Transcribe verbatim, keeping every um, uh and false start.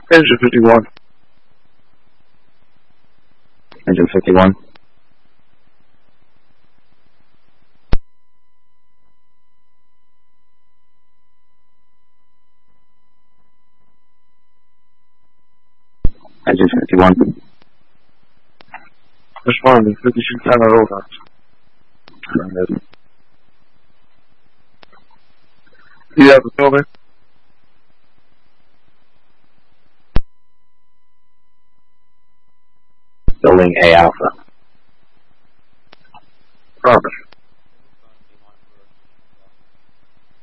Engine fifty-one. Engine fifty-one. Engine fifty-one. Responding, fifty-two ten at over. Do you have the building? Building A Alpha. Promise.